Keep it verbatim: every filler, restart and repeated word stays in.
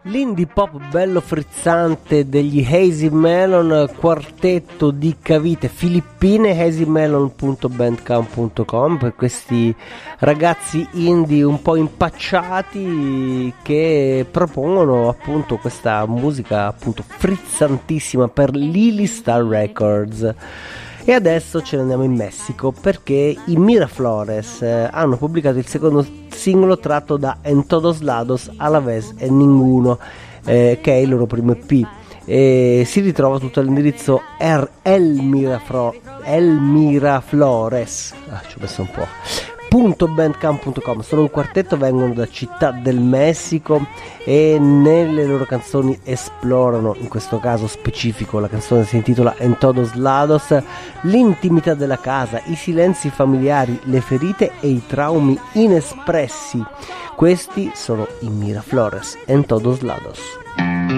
L'indie pop bello frizzante degli Hazy Melon, quartetto di cavite filippine, hazy melon punto bandcamp punto com, per questi ragazzi indie un po' impacciati che propongono appunto questa musica appunto frizzantissima per Lily Star Records. E adesso ce ne andiamo in Messico perché i Miraflores eh, hanno pubblicato il secondo singolo tratto da En Todos Lados a la Vez e Ninguno, eh, che è il loro primo E P. E si ritrova tutto all'indirizzo er, El, Mirafro, El Miraflores, ah, ci ho messo un po', .bandcamp punto com. Sono un quartetto, vengono da Città del Messico e nelle loro canzoni esplorano, in questo caso specifico la canzone si intitola En Todos Lados, l'intimità della casa, i silenzi familiari, le ferite e i traumi inespressi. Questi sono i Miraflores, En Todos Lados.